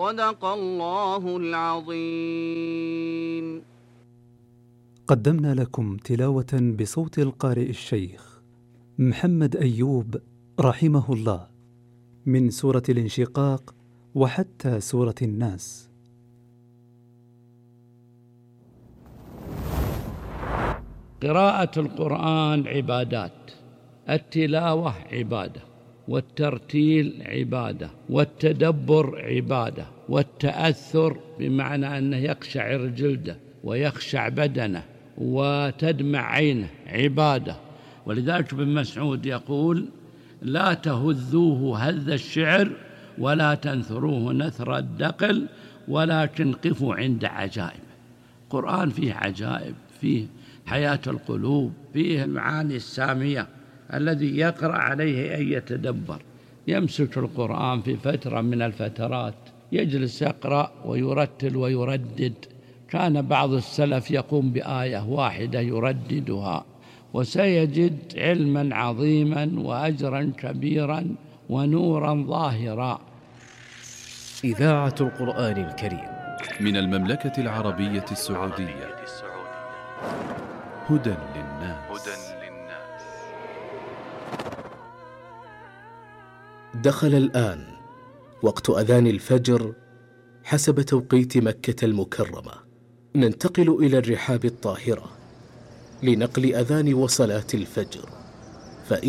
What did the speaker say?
صدق الله العظيم. قدمنا لكم تلاوة بصوت القارئ الشيخ محمد أيوب رحمه الله من سورة الانشقاق وحتى سورة الناس. قراءة القرآن عبادات، التلاوة عبادة، والترتيل عبادة، والتدبر عبادة، والتأثر بمعنى أنه يقشعر جلده ويخشع بدنه وتدمع عينه عبادة. ولذلك ابن مسعود يقول: لا تهذوه هذ الشعر ولا تنثروه نثر الدقل ولكن قفوا عند عجائب. القرآن فيه عجائب، فيه حياة القلوب، فيه المعاني السامية. الذي يقرأ عليه أن يتدبر، يمسك القرآن في فترة من الفترات يجلس يقرأ ويرتل ويردد. كان بعض السلف يقوم بآية واحدة يرددها، وسيجد علما عظيما وأجرا كبيرا ونورا ظاهرا. إذاعة القرآن الكريم من المملكة العربية السعودية. هدى للناس. دخل الآن وقت أذان الفجر حسب توقيت مكة المكرمة. ننتقل إلى الرحاب الطاهرة لنقل أذان وصلاة الفجر.